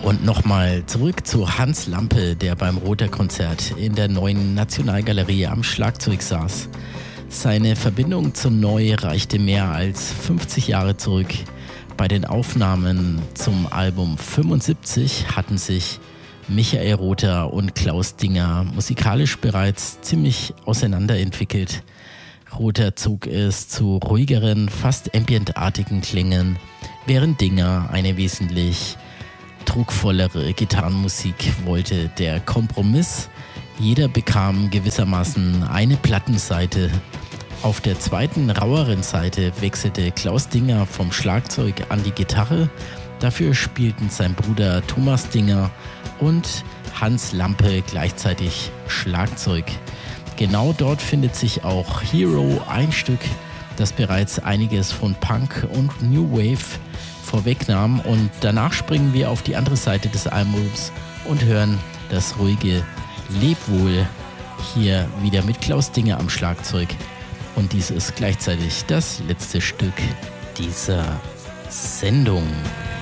Und nochmal zurück zu Hans Lampe, der beim Rother-Konzert in der Neuen Nationalgalerie am Schlagzeug saß. Seine Verbindung zu Neu reichte mehr als 50 Jahre zurück. Bei den Aufnahmen zum Album 75 hatten sich Michael Rother und Klaus Dinger musikalisch bereits ziemlich auseinanderentwickelt. Rother zog es zu ruhigeren, fast ambientartigen Klängen, während Dinger eine wesentlich druckvollere Gitarrenmusik wollte. Der Kompromiss: jeder bekam gewissermaßen eine Plattenseite. Auf der zweiten, raueren Seite wechselte Klaus Dinger vom Schlagzeug an die Gitarre. Dafür spielten sein Bruder Thomas Dinger und Hans Lampe gleichzeitig Schlagzeug. Genau dort findet sich auch Hero, ein Stück, das bereits einiges von Punk und New Wave vorwegnahm. Und danach springen wir auf die andere Seite des Albums und hören das ruhige Lebwohl, hier wieder mit Klaus Dinger am Schlagzeug. Und dies ist gleichzeitig das letzte Stück dieser Sendung.